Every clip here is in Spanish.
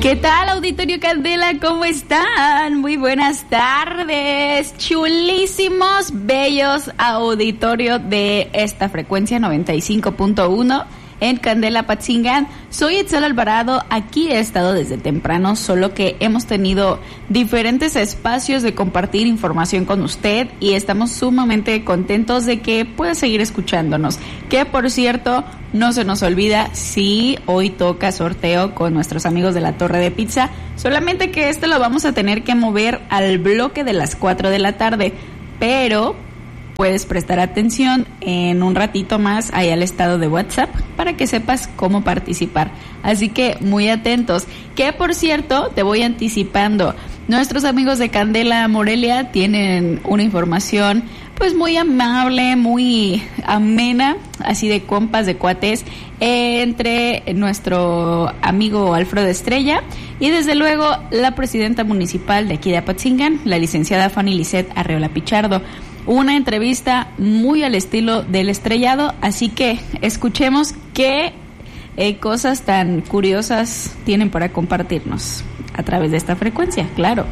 ¿Qué tal, Auditorio Candela? ¿Cómo están? Muy buenas tardes, chulísimos, bellos auditorio de esta frecuencia 95.1 en Candela, Apatzingán. Soy Itzel Alvarado, aquí he estado desde temprano, solo que hemos tenido diferentes espacios de compartir información con usted y estamos sumamente contentos de que pueda seguir escuchándonos. Que, por cierto, no se nos olvida, sí, hoy toca sorteo con nuestros amigos de la Torre de Pizza, solamente que lo vamos a tener que mover al bloque de las 4 de la tarde, pero puedes prestar atención en un ratito más ahí al estado de WhatsApp para que sepas cómo participar. Así que muy atentos. Que, por cierto, te voy anticipando, nuestros amigos de Candela Morelia tienen una información pues muy amable, muy amena, así de compas, de cuates, entre nuestro amigo Alfredo Estrella y desde luego la presidenta municipal de aquí de Apatzingán, la licenciada Fanny Lisset Arreola Pichardo. Una entrevista muy al estilo del Estrellado, así que escuchemos qué cosas tan curiosas tienen para compartirnos a través de esta frecuencia, claro.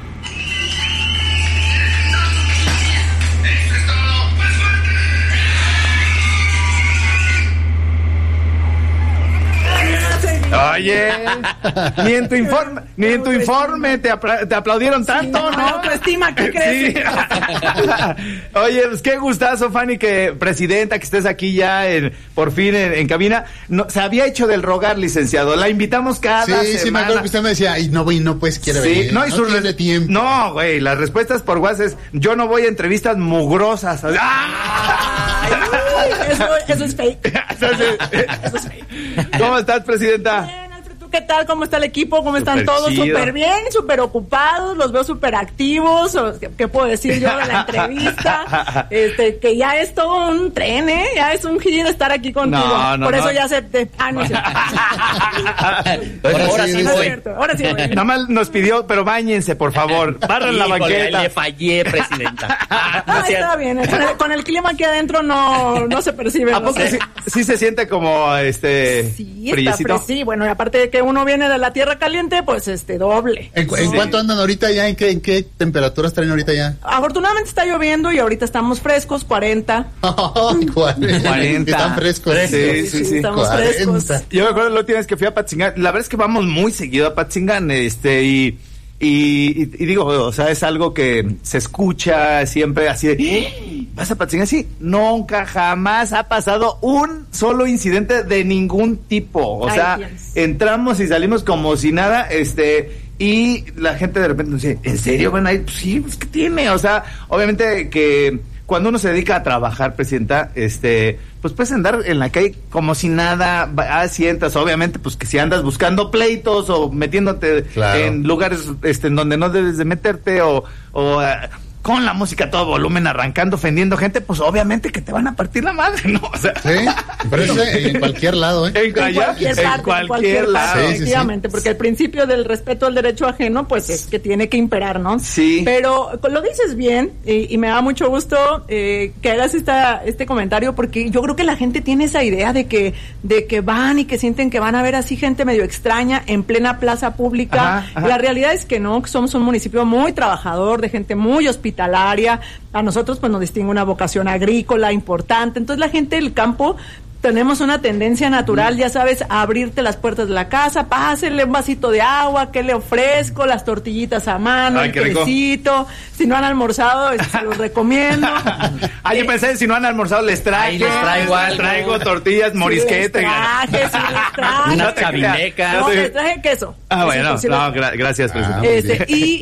Oye, ni en tu informe te aplaudieron tanto, sí, ¿no? Autoestima, ¿qué crees? Sí. Oye, pues qué gustazo, Fanny, que presidenta, que estés aquí ya por fin en cabina. No, se había hecho del rogar, licenciado. La invitamos cada semana. Sí, me acuerdo que usted me decía, ay, no voy, no pues quiere venir. No, y no tiene tiempo. No, güey, las respuestas por WhatsApp es, yo no voy a entrevistas mugrosas. Eso es fake. Eso es fake. ¿Cómo estás, presidenta? Bien, Alfred, ¿tú qué tal? ¿Cómo está el equipo? ¿Cómo están todos? Chido. Súper bien, súper ocupados, los veo súper activos. ¿Qué puedo decir yo de la entrevista? Que ya es todo un tren, ¿eh? Ya es un giro estar aquí contigo. Por eso ya se... no es cierto. Ahora sí voy. Nada más nos pidió, pero báñense, por favor. Barren la banqueta. Le fallé, presidenta. Está bien. Con el clima aquí adentro no se percibe. ¿A poco sí se siente como Sí, frillecito? Sí, bueno, y aparte de que uno viene de la tierra caliente, pues doble. ¿En cuánto andan ahorita ya? ¿En qué temperaturas traen ahorita ya? Afortunadamente está lloviendo y ahorita estamos frescos, 40. 40. Están frescos. Sí, estamos 40. frescos. Yo me acuerdo la última vez que fui a Apatzingán. La verdad es que vamos muy seguido a Apatzingán, y digo, o sea, es algo que se escucha siempre así de, ¿vas a Apatzingán? Sí, nunca, jamás ha pasado un solo incidente de ningún tipo. O sea, entramos y salimos como si nada, y la gente de repente nos dice, ¿en serio van a ir? Pues sí, pues ¿qué tiene? O sea, obviamente que cuando uno se dedica a trabajar, presidenta, pues puedes andar en la calle como si nada, sientas, obviamente, pues que si andas buscando pleitos o metiéndote en lugares en donde no debes de meterte o con la música a todo volumen, arrancando, ofendiendo gente, pues obviamente que te van a partir la madre, ¿no? O sea, sí, pero eso en cualquier lado, ¿eh? En cualquier lado. Efectivamente, porque el principio del respeto al derecho ajeno, pues es que tiene que imperar, ¿no? Sí. Pero lo dices bien, y me da mucho gusto que hagas este comentario, porque yo creo que la gente tiene esa idea de que van y que sienten que van a ver así gente medio extraña en plena plaza pública. Ajá. La realidad es que no, somos un municipio muy trabajador, de gente muy hospitalaria. A nosotros pues nos distingue una vocación agrícola importante, entonces la gente del campo tenemos una tendencia natural, ya sabes, a abrirte las puertas de la casa, pásenle un vasito de agua, ¿qué le ofrezco? Las tortillitas a mano, el quesito, si no han almorzado, se los recomiendo. Yo pensé, si no han almorzado, les traigo tortillas, morisqueta. Les traje. Unas cabinecas. No, les traje queso. Bueno, gracias, presidente.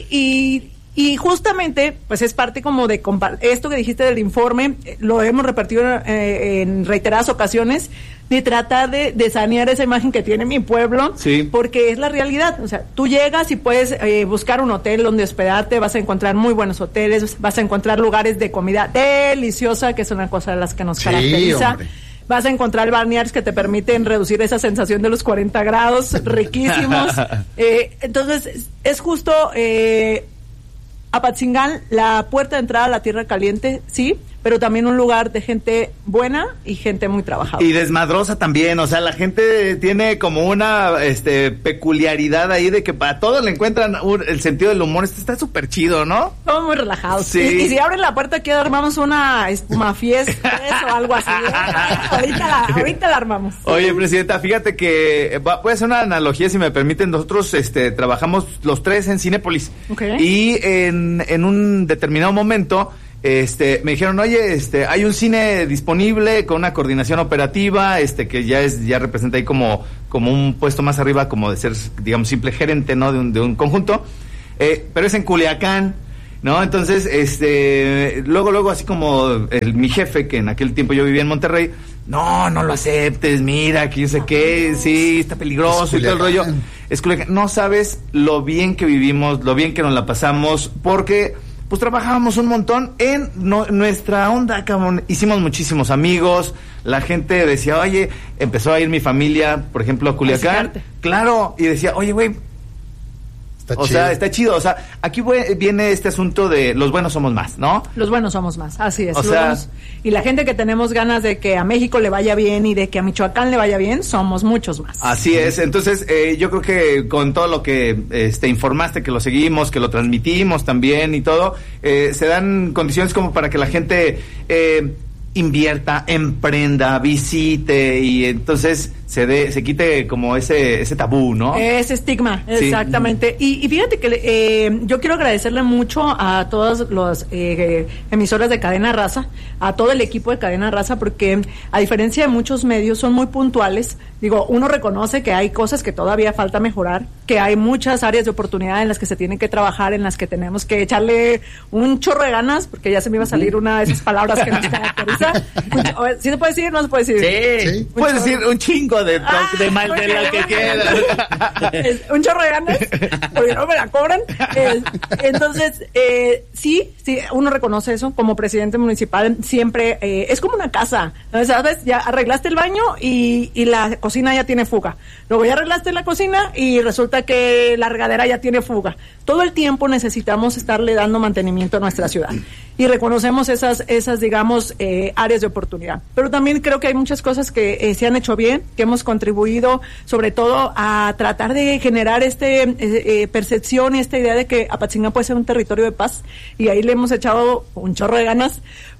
Y justamente, pues es parte como de esto que dijiste del informe, lo hemos repetido en reiteradas ocasiones, de tratar de sanear esa imagen que tiene mi pueblo, porque es la realidad. O sea, tú llegas y puedes buscar un hotel donde hospedarte, vas a encontrar muy buenos hoteles, vas a encontrar lugares de comida deliciosa, que es una cosa de las que nos caracteriza. Hombre. Vas a encontrar balnearios que te permiten reducir esa sensación de los 40 grados, riquísimos. Entonces, es justo... Apatzingán, la puerta de entrada a la tierra caliente, sí, pero también un lugar de gente buena y gente muy trabajadora. Y desmadrosa también, o sea, la gente tiene como una peculiaridad ahí de que para todos le encuentran el sentido del humor. Está súper chido, ¿no? Estamos muy relajados. Sí. Y si abren la puerta aquí armamos una espumafiesta o algo así. Ahorita la armamos. Oye, Presidenta, fíjate que voy a hacer una analogía, si me permiten. Nosotros trabajamos los tres en Cinépolis. Okay. Y en un determinado momento me dijeron, oye, hay un cine disponible con una coordinación operativa, que ya representa ahí como un puesto más arriba, como de ser, digamos, simple gerente, ¿no? De un conjunto, pero es en Culiacán, ¿no? Entonces, luego, así como mi jefe, que en aquel tiempo yo vivía en Monterrey, no lo aceptes, mira, que yo sé qué, sí, está peligroso y todo el rollo. Es Culiacán. No sabes lo bien que vivimos, lo bien que nos la pasamos, porque pues trabajábamos un montón en nuestra onda, cabrón. Hicimos muchísimos amigos, la gente decía, oye, empezó a ir mi familia, por ejemplo, a Culiacán. Claro, y decía, oye, güey, está chido. O sea, aquí viene este asunto de los buenos somos más, ¿no? Los buenos somos más, así es. O sea, y la gente que tenemos ganas de que a México le vaya bien y de que a Michoacán le vaya bien, somos muchos más. Así es. Entonces, yo creo que con todo lo que informaste, que lo seguimos, que lo transmitimos también y todo, se dan condiciones como para que la gente invierta, emprenda, visite, y entonces se quite como ese tabú, ¿no? Ese estigma, sí. Exactamente. Y fíjate que yo quiero agradecerle mucho a todas las emisoras de Cadena Raza, a todo el equipo de Cadena Raza, porque a diferencia de muchos medios, son muy puntuales. Digo, uno reconoce que hay cosas que todavía falta mejorar, que hay muchas áreas de oportunidad en las que se tiene que trabajar, en las que tenemos que echarle un chorro de ganas, porque ya se me iba a salir una de esas palabras que nos caracteriza. ¿Sí se puede decir? ¿No se puede decir? Sí. Puedes decir un chingo de mal de la que quieras. Un chorro de ganas, porque no me la cobran. Entonces, sí, uno reconoce eso. Como presidente municipal, siempre es como una casa. ¿Sabes? Ya arreglaste el baño y la cocina ya tiene fuga. Luego ya arreglaste la cocina y resulta que la regadera ya tiene fuga. Todo el tiempo necesitamos estarle dando mantenimiento a nuestra ciudad. Y reconocemos esas digamos, áreas de oportunidad. Pero también creo que hay muchas cosas que se han hecho bien, que hemos contribuido sobre todo a tratar de generar percepción y esta idea de que Apatzingán puede ser un territorio de paz, y ahí le hemos echado un chorro de ganas,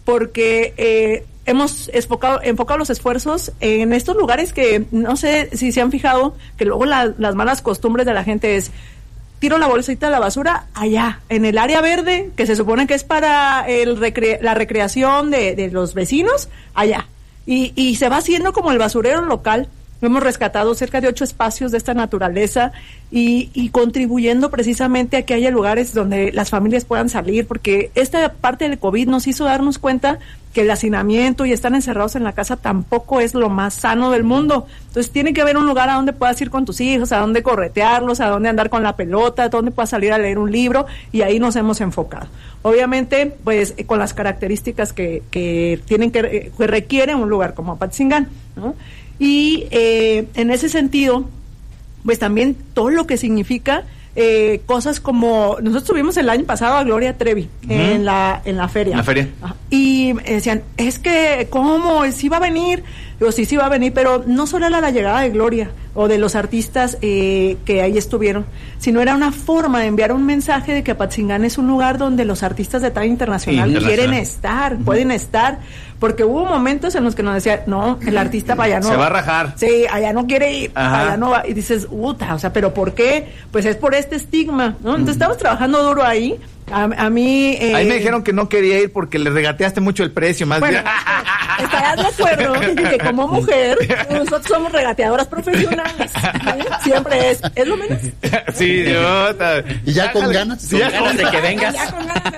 porque hemos enfocado los esfuerzos en estos lugares que no sé si se han fijado, que luego las malas costumbres de la gente es: tiro la bolsita de la basura allá, en el área verde, que se supone que es para la recreación de los vecinos, allá. Y se va haciendo como el basurero local. Hemos rescatado cerca de 8 espacios de esta naturaleza y contribuyendo precisamente a que haya lugares donde las familias puedan salir, porque esta parte del COVID nos hizo darnos cuenta que el hacinamiento y estar encerrados en la casa tampoco es lo más sano del mundo. Entonces tiene que haber un lugar a donde puedas ir con tus hijos, a donde corretearlos, a donde andar con la pelota, a donde puedas salir a leer un libro, y ahí nos hemos enfocado. Obviamente, pues con las características que tienen que requiere un lugar como Apatzingán, ¿no? Y en ese sentido, pues también todo lo que significa cosas como, nosotros tuvimos el año pasado a Gloria Trevi en la feria. En la feria. Y decían, es que, ¿cómo? ¿Sí va a venir? Digo, sí va a venir, pero no solo era la llegada de Gloria o de los artistas que ahí estuvieron, sino era una forma de enviar un mensaje de que Apatzingán es un lugar donde los artistas de talla internacional quieren estar, pueden estar, porque hubo momentos en los que nos decían, no, el artista para allá no se va a rajar. Sí, allá no quiere ir, allá no va. Y dices, o sea, ¿pero por qué? Pues es por este estigma, ¿no? Entonces estamos trabajando duro ahí. A mí... ahí me dijeron que no quería ir porque le regateaste mucho el precio, más bien. Estarás de acuerdo que como mujer nosotros somos regateadoras profesionales, ¿sí? Siempre es lo menos. Sí, yo... ¿Y ya con ganas? Sí, ya con ganas de que vengas. Ya con ganas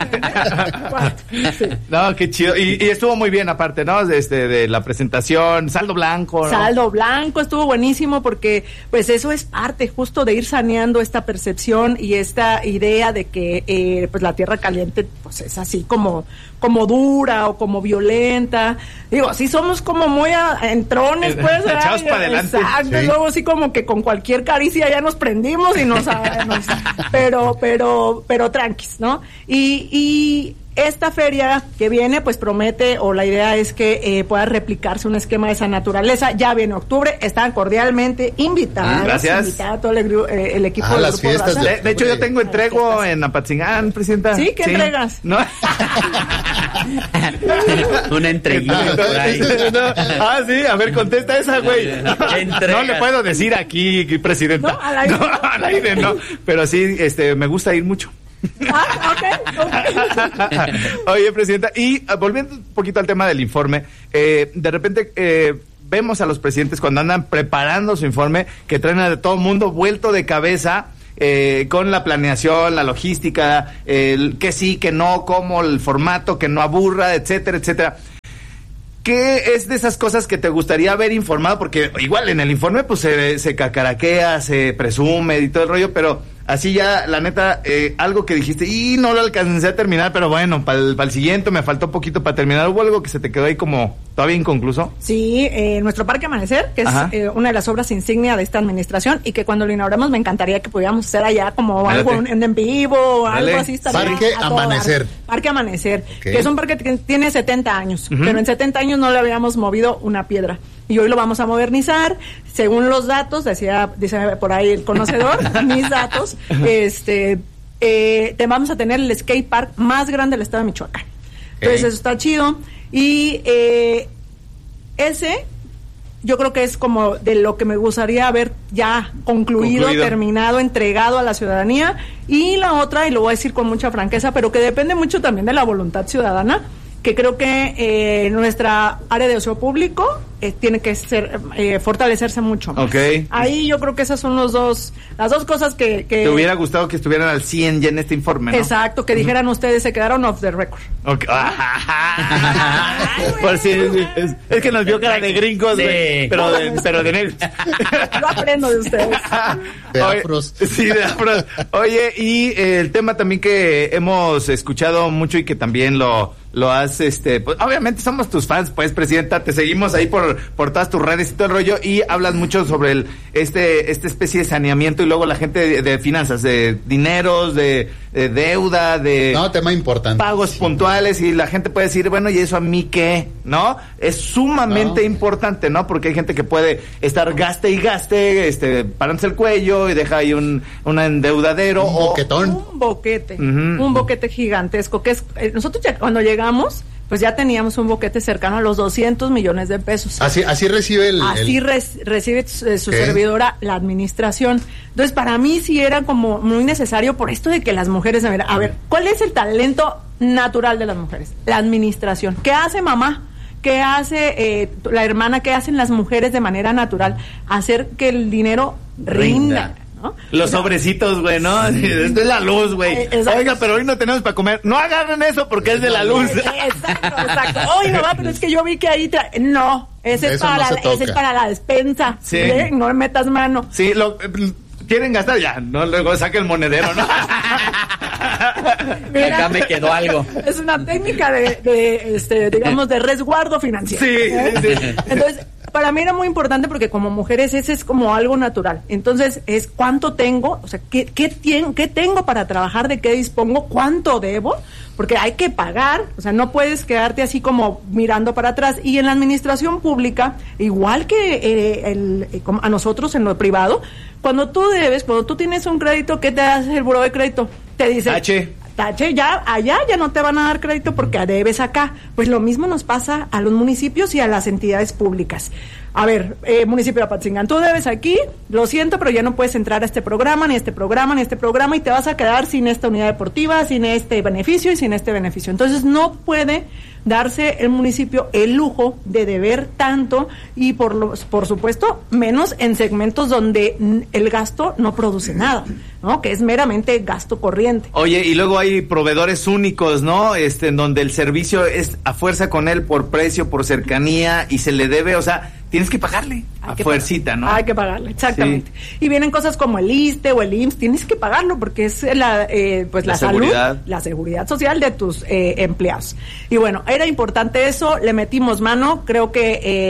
de venir. Sí. No, qué chido. Y estuvo muy bien aparte, ¿no? De la presentación, saldo blanco, ¿no? Saldo blanco, estuvo buenísimo porque pues eso es parte justo de ir saneando esta percepción y esta idea de que pues la tierra caliente pues es así como dura o como violenta. Digo, sí somos como muy entrones, pues. Echados para adelante. Exacto, sí. Luego así como que con cualquier caricia ya nos prendimos y pero tranquis, ¿no? Y esta feria que viene, pues promete, o la idea es que pueda replicarse un esquema de esa naturaleza. Ya viene octubre, están cordialmente invitados. Gracias. Invitado todo el equipo del las Grupo fiestas Raza. De hecho, yo tengo entrego en Apatzingán, presidenta. ¿Sí? ¿Qué entregas? No. Una entreguilla por ahí. Sí, a ver, contesta esa, güey. No le puedo decir aquí, presidenta. No, al aire. No, al aire no. Pero sí, me gusta ir mucho. Ok. Oye, presidenta, y volviendo un poquito al tema del informe, de repente vemos a los presidentes cuando andan preparando su informe que traen a todo el mundo vuelto de cabeza con la planeación, la logística, el que sí, que no, cómo, el formato, que no aburra, etcétera, etcétera. ¿Qué es de esas cosas que te gustaría haber informado? Porque igual en el informe pues se cacaraquea, se presume y todo el rollo, pero así ya, la neta, algo que dijiste, y no lo alcancé a terminar, pero bueno, para el siguiente me faltó poquito para terminar. ¿Hubo algo que se te quedó ahí como todavía inconcluso? Sí, nuestro Parque Amanecer, que es una de las obras insignia de esta administración, y que cuando lo inauguramos me encantaría que pudiéramos hacer allá como algo en vivo, algo así. Parque Amanecer. Parque Amanecer, Okay. que es un parque que tiene 70 años, pero en 70 años no le habíamos movido una piedra. Y hoy lo vamos a modernizar, según los datos, dice por ahí el conocedor, mis datos, vamos a tener el skate park más grande del estado de Michoacán. Entonces eso está chido. Y ese, yo creo que es como de lo que me gustaría ver ya concluido, terminado, entregado a la ciudadanía. Y la otra, y lo voy a decir con mucha franqueza, pero que depende mucho también de la voluntad ciudadana, que creo que nuestra área de ocio público tiene que ser fortalecerse mucho más. Okay. Ahí yo creo que esas son las dos cosas que te hubiera gustado que estuvieran al 100 ya en este informe, ¿no? Exacto, que dijeran ustedes, se quedaron off the record. Okay. Por si es que nos vio cara de gringos, güey, Sí. pero de negros. Yo aprendo de ustedes. De Oye, afros. Sí, de afros. Oye, y el tema también que hemos escuchado mucho y que también lo has, pues, obviamente somos tus fans, pues, presidenta, te seguimos ahí por todas tus redes y todo el rollo, y hablas mucho sobre esta especie de saneamiento y luego la gente de finanzas, de dineros, de deuda, de No, tema importante. pagos puntuales, y la gente puede decir, bueno, ¿y eso a mí qué? ¿No? Es sumamente importante, ¿no? Porque hay gente que puede estar gaste y gaste, parándose el cuello y deja ahí un endeudadero. Un boquetón. Un boquete gigantesco, que es, nosotros ya cuando llegamos, pues ya teníamos un boquete cercano a los 200 millones de pesos. Así recibe recibe su servidora la administración. Entonces, para mí sí era como muy necesario por esto de que las mujeres, a ver, ¿cuál es el talento natural de las mujeres? La administración. ¿Qué hace mamá? ¿Qué hace la hermana? ¿Qué hacen las mujeres de manera natural? Hacer que el dinero rinda. ¿No? Los sobrecitos, güey, ¿no? Es de la luz, güey. Oiga, pero hoy no tenemos para comer. No agarren eso porque es de la luz. Exacto. Oye, mamá, pero es que yo vi que ahí no, ese es para la despensa. Sí. No le metas mano. Sí, quieren gastar ya, no, luego saque el monedero, ¿no? Mira, acá me quedó algo. Es una técnica digamos, de resguardo financiero. Sí. Entonces, para mí era muy importante porque como mujeres ese es como algo natural. Entonces, es cuánto tengo, o sea, qué tengo para trabajar, de qué dispongo, cuánto debo, porque hay que pagar, o sea, no puedes quedarte así como mirando para atrás. Y en la administración pública, igual que a nosotros en lo privado, cuando tú tienes un crédito, ¿qué te hace el buró de crédito? Te dice... Tache, ya, allá ya no te van a dar crédito porque debes acá. Pues lo mismo nos pasa a los municipios y a las entidades públicas. A ver, municipio de Apatzingán, tú debes aquí, lo siento, pero ya no puedes entrar a este programa, ni este programa, ni este programa, y te vas a quedar sin esta unidad deportiva, sin este beneficio y sin este beneficio. Entonces no puede darse el municipio el lujo de deber tanto y por supuesto menos en segmentos donde el gasto no produce nada, ¿no? Que es meramente gasto corriente. Oye, y luego hay proveedores únicos, ¿no? En donde el servicio es a fuerza con él por precio, por cercanía, y se le debe, o sea, tienes que pagarle a fuercita, ¿no? Hay que pagarle, exactamente. Sí. Y vienen cosas como el ISSSTE o el IMSS, tienes que pagarlo porque es la salud, la seguridad social de tus empleados. Y bueno, era importante eso, le metimos mano, creo que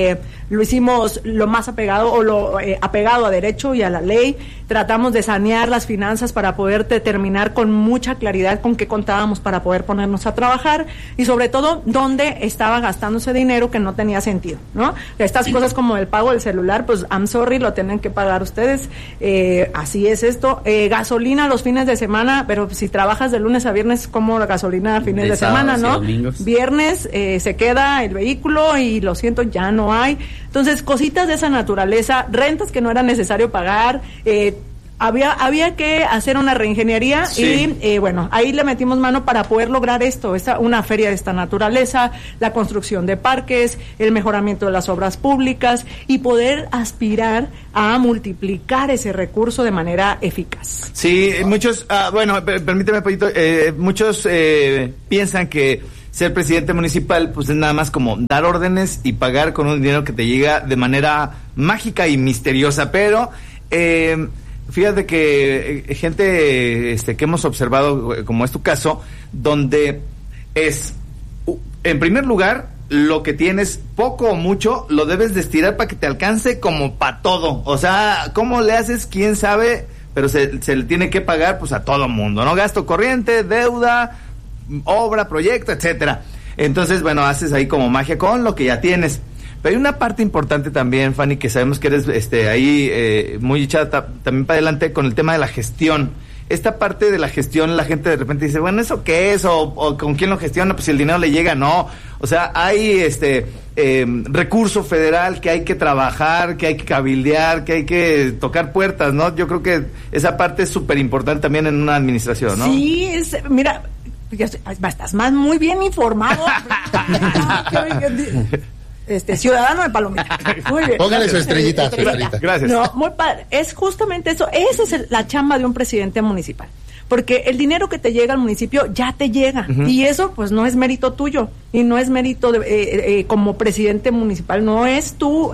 lo hicimos lo más apegado apegado a derecho y a la ley. Tratamos de sanear las finanzas para poder determinar con mucha claridad con qué contábamos para poder ponernos a trabajar y sobre todo dónde estaba gastándose dinero que no tenía sentido, ¿no? Estas cosas como el pago del celular, pues I'm sorry, lo tienen que pagar ustedes, así es esto. Gasolina los fines de semana, pero si trabajas de lunes a viernes, como la gasolina a fines de semana, ¿no? Viernes se queda el vehículo y lo siento, ya no hay. Entonces, cositas de esa naturaleza, rentas que no era necesario pagar, había que hacer una reingeniería y bueno, ahí le metimos mano para poder lograr esto, una feria de esta naturaleza, la construcción de parques, el mejoramiento de las obras públicas y poder aspirar a multiplicar ese recurso de manera eficaz. Sí, muchos, bueno, permíteme, Pollito, muchos piensan que ser presidente municipal pues es nada más como dar órdenes y pagar con un dinero que te llega de manera mágica y misteriosa, pero fíjate que gente que hemos observado, como es tu caso, donde es, en primer lugar, lo que tienes, poco o mucho, lo debes de estirar para que te alcance como para todo. O sea, ¿cómo le haces? ¿Quién sabe? Pero se le tiene que pagar pues a todo mundo, ¿no? Gasto corriente, deuda, obra, proyecto, etcétera. Entonces, bueno, haces ahí como magia con lo que ya tienes. Pero hay una parte importante también, Fanny, que sabemos que eres ahí muy echada también para adelante con el tema de la gestión. Esta parte de la gestión, la gente de repente dice, bueno, ¿eso qué es? ¿O con quién lo gestiona? Pues si el dinero le llega, no. O sea, hay recurso federal que hay que trabajar, que hay que cabildear, que hay que tocar puertas, ¿no? Yo creo que esa parte es súper importante también en una administración, ¿no? Sí, mira, estás muy bien informado. Ciudadano de Palomita. Muy bien. Póngale su estrellita. Gracias. No, muy padre. Es justamente eso. Esa es la chamba de un presidente municipal. Porque el dinero que te llega al municipio ya te llega. Uh-huh. Y eso, pues, no es mérito tuyo. Y no es mérito como presidente municipal. No es tu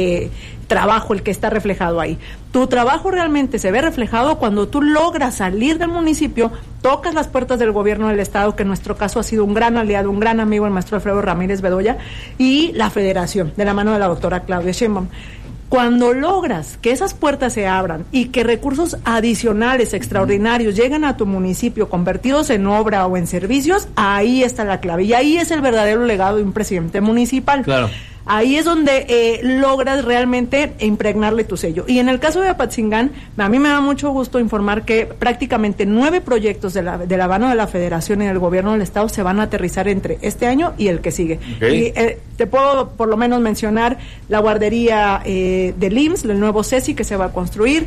trabajo el que está reflejado ahí. Tu trabajo realmente se ve reflejado cuando tú logras salir del municipio, tocas las puertas del gobierno del estado, que en nuestro caso ha sido un gran aliado, un gran amigo, el maestro Alfredo Ramírez Bedoya, y la federación, de la mano de la doctora Claudia Sheinbaum. Cuando logras que esas puertas se abran y que recursos adicionales, extraordinarios, lleguen a tu municipio convertidos en obra o en servicios, ahí está la clave. Y ahí es el verdadero legado de un presidente municipal. Claro. Ahí es donde logras realmente impregnarle tu sello. Y en el caso de Apatzingán, a mí me da mucho gusto informar que prácticamente 9 proyectos de la mano de la Federación y del Gobierno del Estado se van a aterrizar entre este año y el que sigue. Okay. Y te puedo por lo menos mencionar la guardería del IMSS, el nuevo CECI que se va a construir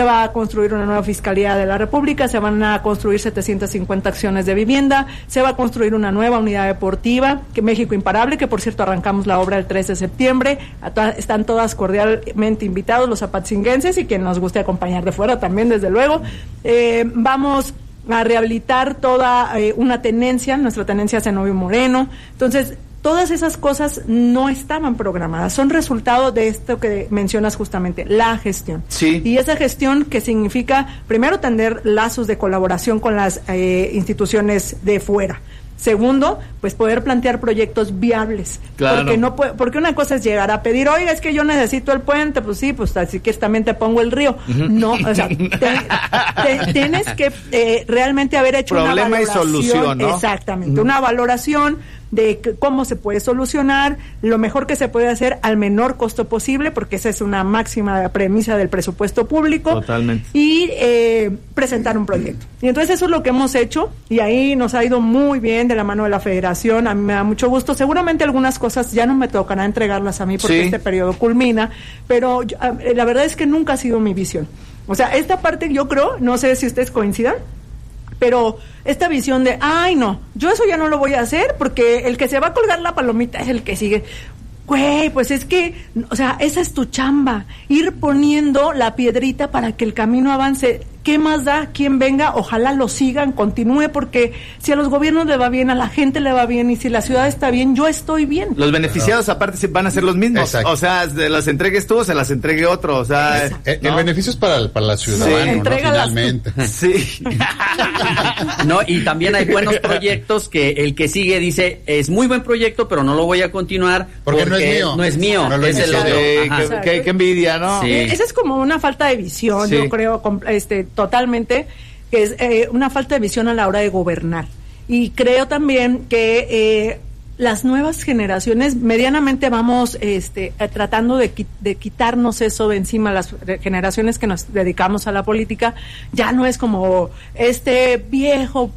una nueva Fiscalía de la República, se van a construir 750 acciones de vivienda, se va a construir una nueva unidad deportiva, que México Imparable, que por cierto arrancamos la obra el 13 de septiembre, están todas cordialmente invitados los apatzinguenses y quien nos guste acompañar de fuera también, desde luego. Vamos a rehabilitar toda una tenencia, nuestra tenencia Zenobio Moreno. Entonces, todas esas cosas no estaban programadas, son resultado de esto que mencionas justamente, la gestión. Sí. Y esa gestión que significa, primero, tender lazos de colaboración con las instituciones de fuera. Segundo, pues poder plantear proyectos viables. Claro. Porque una cosa es llegar a pedir, oiga, es que yo necesito el puente, pues sí, pues si quieres también te pongo el río. Uh-huh. No, o sea, tienes que realmente haber hecho problema una valoración. Problema y solución, ¿no? Exactamente, una valoración de cómo se puede solucionar, lo mejor que se puede hacer al menor costo posible, porque esa es una máxima premisa del presupuesto público. Totalmente. Y presentar un proyecto. Y entonces eso es lo que hemos hecho, y ahí nos ha ido muy bien de la mano de la Federación. A mí me da mucho gusto. Seguramente algunas cosas ya no me tocará entregarlas a mí porque este periodo culmina, pero la verdad es que nunca ha sido mi visión. O sea, esta parte yo creo, no sé si ustedes coincidan, pero esta visión de, ay no, yo eso ya no lo voy a hacer porque el que se va a colgar la palomita es el que sigue. Güey, pues es que, o sea, esa es tu chamba, ir poniendo la piedrita para que el camino avance. ¿qué más da? ¿Quién venga? Ojalá lo sigan, continúe, porque si a los gobiernos le va bien, a la gente le va bien, y si la ciudad está bien, yo estoy bien. Los beneficiados aparte van a ser los mismos. Exacto. O sea, se las entregues tú, se las entregue otro. O sea, El beneficio es para la ciudadana, ¿no? Entrégalas tú. Finalmente. sí. No, y también hay buenos proyectos que el que sigue dice, es muy buen proyecto, pero no lo voy a continuar Porque no es mío. No es mío, No lo es el inició. otro. Ajá. Qué envidia, ¿no? Sí. Esa es como una falta de visión, Sí. yo creo, totalmente, que es una falta de visión a la hora de gobernar. Y creo también que las nuevas generaciones, medianamente vamos tratando de quitarnos eso de encima. Las generaciones que nos dedicamos a la política, ya no es como este viejo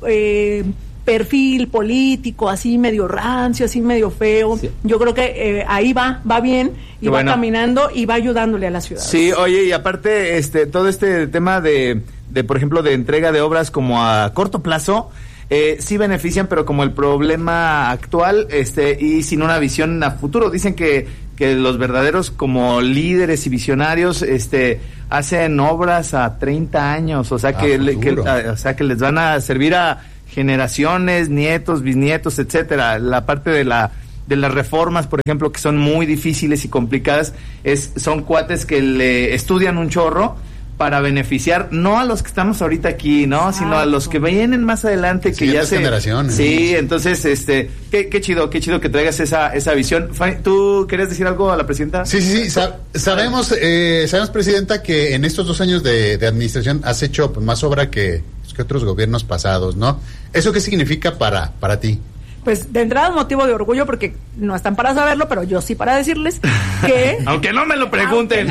perfil político, así medio rancio, así medio feo. Sí. Yo creo que ahí va bien, y Qué va bueno. caminando y va ayudándole a la ciudad. Sí, oye, y aparte, todo este tema de, por ejemplo, de entrega de obras como a corto plazo, sí benefician, pero como el problema actual, y sin una visión a futuro. Dicen que los verdaderos como líderes y visionarios, hacen obras a 30 años, o sea que les van a servir a generaciones, nietos, bisnietos, etcétera. La parte de las reformas, por ejemplo, que son muy difíciles y complicadas, son cuates que le estudian un chorro para beneficiar no a los que estamos ahorita aquí, ¿no? Exacto. Sino a los que vienen más adelante, que Siguientes ya generaciones. Sí, entonces qué chido que traigas esa visión. ¿Tú querías decir algo a la presidenta? Sí. Sabemos, presidenta, que en estos 2 años de administración has hecho más obra que otros gobiernos pasados, ¿no? ¿Eso qué significa para ti? Pues de entrada un motivo de orgullo, porque no están para saberlo, pero yo sí para decirles que... Aunque no me lo pregunten.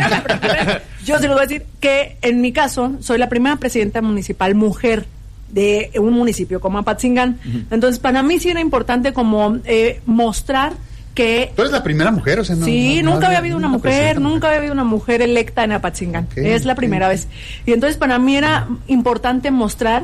Yo sí les voy a decir que en mi caso soy la primera presidenta municipal mujer de un municipio como Apatzingán. Entonces para mí sí era importante como mostrar que... Tú eres la primera mujer, o sea, no... Sí, no nunca había habido una mujer, nunca había habido una mujer electa en Apatzingán. Ok, Es la primera vez. Y entonces para mí era importante mostrar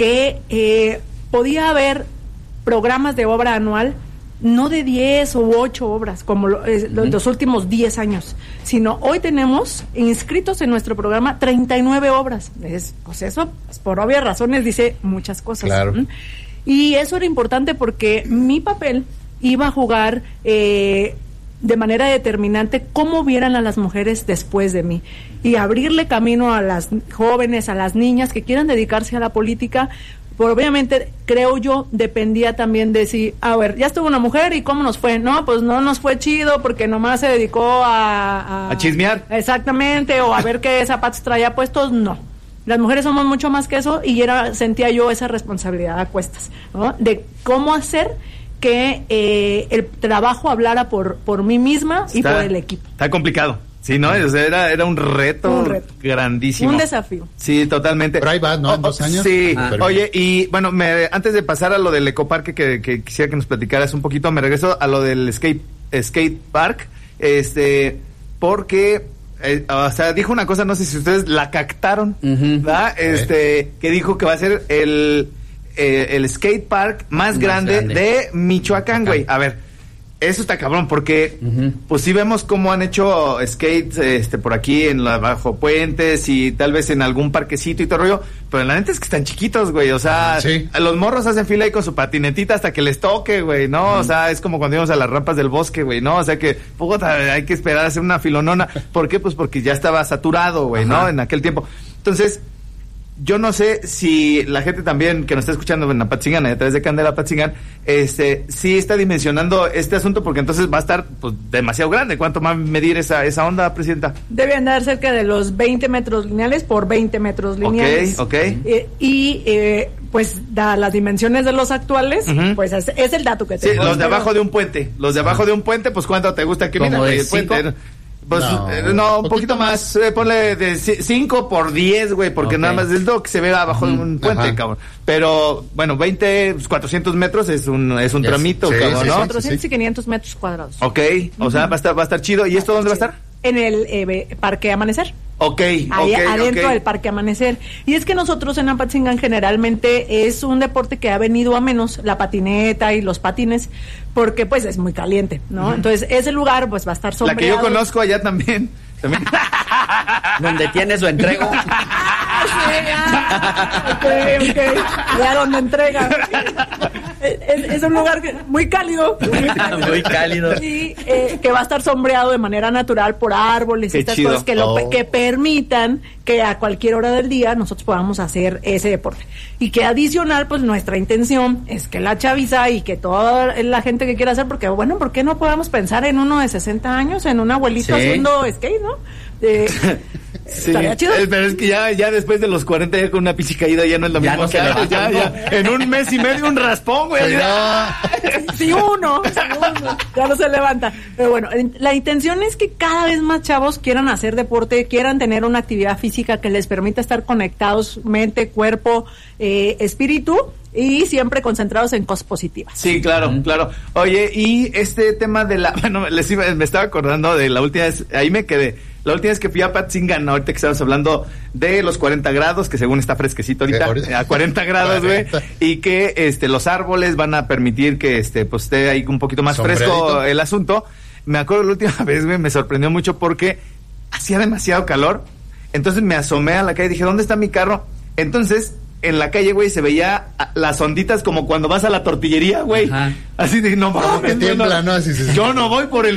que podía haber programas de obra anual, no de 10 u 8 obras, como los últimos 10 años, sino hoy tenemos inscritos en nuestro programa 39 obras. Pues eso, pues, por obvias razones, dice muchas cosas. Claro. Y eso era importante porque mi papel iba a jugar de manera determinante cómo vieran a las mujeres después de mí, y abrirle camino a las jóvenes, a las niñas que quieran dedicarse a la política. Pero obviamente, creo yo, dependía también de si, a ver, ya estuvo una mujer y cómo nos fue. No, pues no nos fue chido porque nomás se dedicó a chismear. Exactamente, o a ver qué zapatos traía puestos. No. Las mujeres somos mucho más que eso, y sentía yo esa responsabilidad a cuestas, ¿no? De cómo hacer que el trabajo hablara por mí misma y por el equipo. Está complicado. Sí, ¿no? O sea, era un reto grandísimo. Un desafío. Sí, totalmente. Pero ahí vas, ¿no? En 2 años. Sí. Pero Oye, y bueno, antes de pasar a lo del ecoparque, que quisiera que nos platicaras un poquito, me regreso a lo del skate park, porque, o sea, dijo una cosa, no sé si ustedes la captaron, ¿verdad? Que dijo que va a ser el skate park más grande de Michoacán, güey. A ver. Eso está cabrón, porque pues sí vemos cómo han hecho skates por aquí en bajo puentes y tal vez en algún parquecito y todo rollo, pero la neta es que están chiquitos, güey, o sea, sí. Los morros hacen fila ahí con su patinetita hasta que les toque, güey, ¿no? O sea, es como cuando íbamos a las rampas del bosque, güey, ¿no? O sea que, puta, hay que esperar a hacer una filonona. ¿Por qué? Pues porque ya estaba saturado, güey, ¿no? En aquel tiempo. Entonces, yo no sé si la gente también que nos está escuchando en Apatzingán, a través de Candela Apatzingán, sí está dimensionando este asunto, porque entonces va a estar pues demasiado grande. ¿Cuánto va a medir esa onda, presidenta? Debe andar cerca de los 20 metros lineales por 20 metros lineales. Ok. Pues da las dimensiones de los actuales, pues es el dato que Sí, tengo. los de abajo de un puente. Los de abajo de un puente, pues ¿cuánto te gusta que ¿Como mida, güey, de el puente? 5? Pues no, un poquito más, ponle de 5 por 10, güey, porque nada más es lo que se ve abajo de un puente, cabrón. Pero, bueno, 20, 400 metros es un tramito, Sí, cabrón, sí, ¿no? 400 y 500 metros cuadrados. Ok, o sea, va a estar chido. ¿Y esto dónde va a estar? En el Parque Amanecer. Ok, Ahí adentro del Parque Amanecer. Y es que nosotros en Apatzingán generalmente es un deporte que ha venido a menos, la patineta y los patines, porque pues es muy caliente, ¿no? Entonces ese lugar pues va a estar sombreado. La que yo conozco allá también. Donde tienes lo entrego. Ok. Ya donde entrega. Es un lugar muy cálido. Muy cálido. Y que va a estar sombreado de manera natural por árboles y estas chido. cosas que permitan que a cualquier hora del día nosotros podamos hacer ese deporte. Y que adicional, pues nuestra intención es que la chaviza y que toda la gente que quiera hacer, porque bueno, ¿por qué no podemos pensar en uno de 60 años, en un abuelito haciendo skate, ¿no? Sí, estaría chido. pero es que ya después de los 40 ya con una pichi caída ya no es lo Ya mismo no que se antes, levanta, ya en un mes y medio un raspón, güey. Sí, Si uno, ya no se levanta. Pero bueno, la intención es que cada vez más chavos quieran hacer deporte, quieran tener una actividad física que les permita estar conectados, mente, cuerpo, espíritu, y siempre concentrados en cosas positivas. Sí, claro. Oye, y este tema de bueno, me estaba acordando de la última vez, ahí me quedé. La última vez que fui a Apatzingán, ahorita que estábamos hablando de los 40 grados, que según está fresquecito ahorita, a 40 grados, güey, y que los árboles van a permitir que pues esté ahí un poquito más fresco el asunto. Me acuerdo la última vez, güey, me sorprendió mucho porque hacía demasiado calor. Entonces me asomé a la calle y dije, ¿dónde está mi carro? Entonces, en la calle, güey, se veía las onditas como cuando vas a la tortillería, güey. Ajá. Así de, no mames, que tiembla, ¿no? Así, yo no voy por el